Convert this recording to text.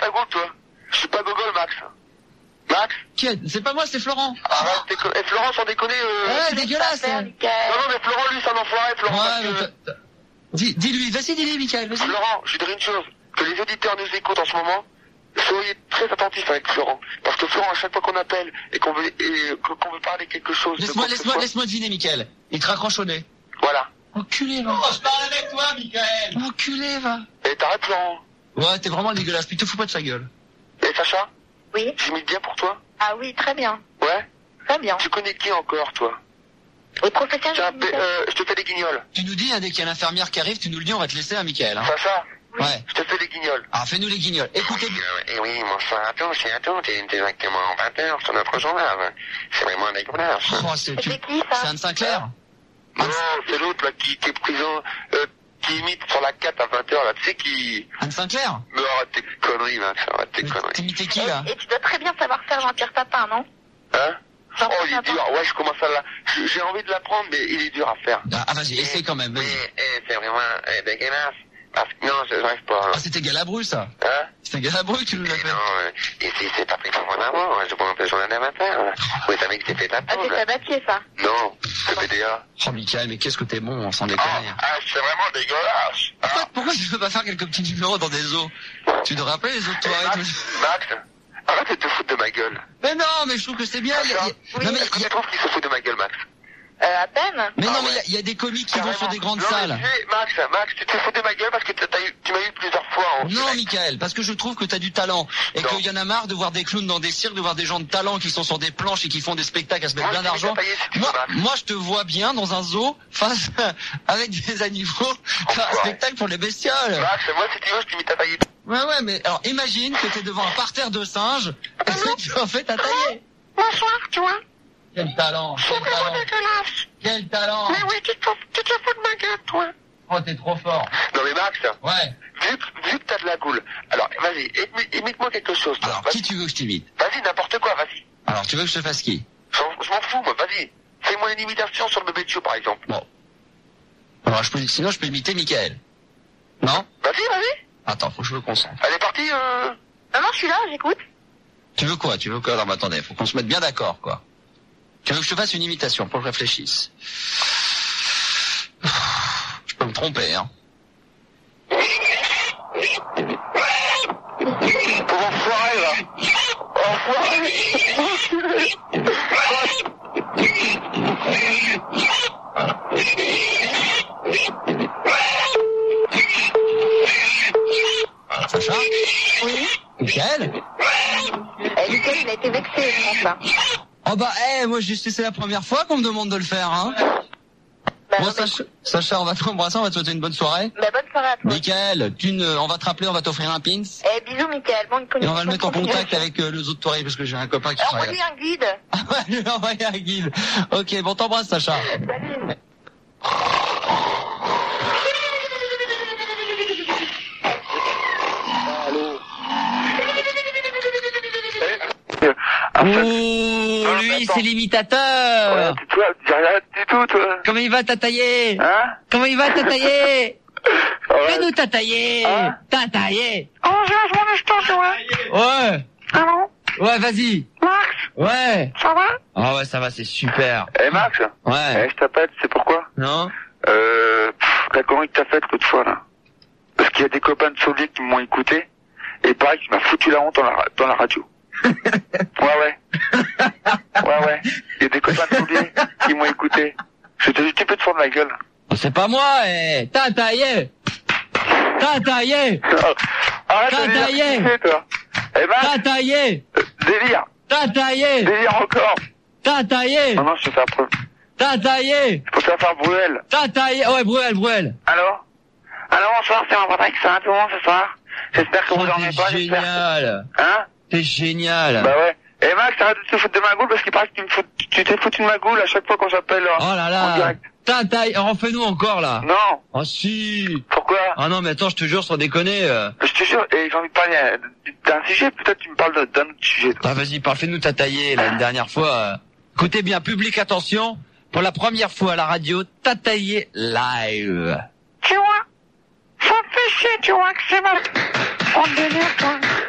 ta gueule, toi. Je suis pas gogol, Max. Max? C'est pas moi, c'est Florent. Arrête, Florent, sans déconner, Ouais, dégueulasse. Non, mais Florent, lui, c'est un enfoiré, Florent. Ouais, dis-lui, dis-lui, Michael, vas-y. Florent, je vais dire une chose. Que les auditeurs nous écoutent en ce moment, soyez très attentifs avec Florent. Parce que Florent, à chaque fois qu'on appelle et qu'on veut parler quelque chose... Laisse-moi deviner, Michael. Il te raccroche au nez. Voilà. Enculé, va. Oh, je parle avec toi, Michael. Enculé, va. Et t'arrêtes, Florent. Ouais, t'es vraiment dégueulasse, puis te fous pas de sa gueule. Et Sacha? Oui. J'imite bien pour toi? Ah oui, très bien. Ouais? Très bien. Tu connais qui encore, toi? Le professeur. Tiens, je te fais des guignols. Tu nous dis, hein, dès qu'il y a l'infirmière qui arrive, tu nous le dis, on va te laisser à Michael. Hein. Sacha? Ouais. Je te fais des guignols. Alors, fais-nous les guignols. Écoutez bien. Oui, bonsoir à tous et à toutes, et exactement 20h sur notre journal. C'est vraiment dégueulasse. Oh, c'est qui, ça? C'est Anne Sinclair. Non, c'est l'autre, là, qui est prison, qui imite sur la 4 à 20h, là, tu sais, qui... Anne Sinclair. Mais arrête tes conneries, Max, arrête tes conneries. T'imitais qui, là? Et tu dois très bien savoir faire Jean-Pierre Papin, non? Hein? Oh, il est dur. Ouais, je commence à la... J'ai envie de l'apprendre, mais il est dur à faire. Ah, vas-y, essaye quand même, vas-y. C'est vraiment dégueulasse. Parce que non, je n'arrive pas. Ah, c'était Galabru, ça. Hein? C'était Galabru que tu nous l'as fait. Non, ici, c'est pas pris pour mon amour. Je prends un peu le journal amateur. Oui, t'as vu que t'es fait ta Ah, c'est Sabatier, ça. Non, c'est PDA. Oh, Michael, mais qu'est-ce que t'es bon, sans déconner. C'est vraiment dégueulasse. Pourquoi tu veux pas faire quelques petits numéros dans des eaux? Tu devrais rappeler les autres soirées. Max, arrête de te foutre de ma gueule. Mais non, mais je trouve que c'est bien. Non, mais tu trouves qu'il se fout de ma gueule, Max? À peine. Mais non, mais il y a des comiques qui vont sur des grandes salles. Max, tu te fous de ma gueule parce que tu m'as eu plusieurs fois en Non, direct. Michael, parce que je trouve que t'as du talent. Et qu'il y en a marre de voir des clowns dans des cirques, de voir des gens de talent qui sont sur des planches et qui font des spectacles à se mettre plein d'argent. Moi, je te vois bien dans un zoo, face, avec des animaux, faire un spectacle pour les bestioles. Max, moi, si tu veux, je t'imite à tailler. Ouais, mais alors imagine que t'es devant un parterre de singes, et que en fait t'as taillé. Bonsoir, tu vois. Quel talent, C'est vraiment dégueulasse. quel talent. Mais oui, tu te fous de ma gueule, toi. Oh, t'es trop fort. Non, mais Max, Ouais. vu que t'as de la goule, alors, vas-y, imite-moi quelque chose, toi. Alors, qui tu veux que je t'imite? Vas-y, n'importe quoi, vas-y. Alors, tu veux que je te fasse qui? Je m'en fous, moi, vas-y. Fais-moi une imitation sur le bébé de Chou, par exemple. Bon. Alors, sinon, je peux imiter Michael. Non? Vas-y. Attends, faut que je me concentre. Elle est partie, Non, je suis là, j'écoute. Tu veux quoi? Non, mais attendez, faut qu'on se mette bien d'accord, quoi. Tu veux que je te fasse une imitation pour que je réfléchisse? Je peux me tromper, hein. Enfoiré, là. Sacha? Oui. Michael? Michael, il a été vexé, je pense, là. Oh bah, moi, c'est la première fois qu'on me demande de le faire, hein. Bon, Sacha, on va t'embrasser, on va te souhaiter une bonne soirée. Bonne soirée à toi. Michael, on va te rappeler, on va t'offrir un pins. Bisous, Michael. Bon, Et on va le mettre en contact avec les autres toilettes parce que j'ai un copain qui travaille. Envoie-lui un guide. Ah ouais, je vais envoyer un guide. Ok, bon, t'embrasse, Sacha. Salut. Oh, lui, c'est l'imitateur. Ouais, toi, dis rien du tout, toi. Comment il va, Tataillé? Hein? Comment il va, Tataillé? Ouais. Fais-nous Tataillé. Hein? Tataillé. Oh, j'ai un jour d'instant, tu vois. Ouais. Allô? Ouais, vas-y. Max, Ouais. ça va? Ah ouais, ça va, c'est super. Max? Ouais. Je t'appelle, c'est pourquoi? Non? La connerie que t'as faite l'autre fois, là. Parce qu'il y a des copains de Saulier qui m'ont écouté, et pareil, qui m'a foutu la honte dans la radio. Ouais. Il y a des copains de Saulier qui m'ont écouté. Je te dis, tu peux te fendre la gueule. C'est pas moi, Tataillé. Tataillé. Arrête de Tataillé. délire, tu sais, toi. Max, Tataillé. délire. Tataillé. Délire encore. Tataillé. Non, je te fais preuve. Tataillé. Je peux te faire Bruel. Tataillé. Ouais, Bruel. Allô, bonsoir, c'est Patrick, ça va tout le monde ce soir? J'espère que vous dormez pas, C'est j'espère. génial. Hein? C'est génial. Bah ouais. Et Max, arrête de te foutre de ma goule parce qu'il paraît que tu t'es foutu de ma goule à chaque fois qu'on s'appelle Oh là en là. direct. Tataillé. Refais-nous encore, là. Non. Oh si. Pourquoi? Ah non, mais attends, je te jure, sans déconner. Je te jure, et j'ai envie de parler d'un sujet, peut-être tu me parles d'un autre sujet. Toi. Ah, vas-y, parle, fais-nous Tataillé, là, une dernière fois. Écoutez bien, public, attention. Pour la première fois à la radio, Tataillé live. Tu vois? Ça me fait chier, tu vois, que c'est mal. On délire, toi.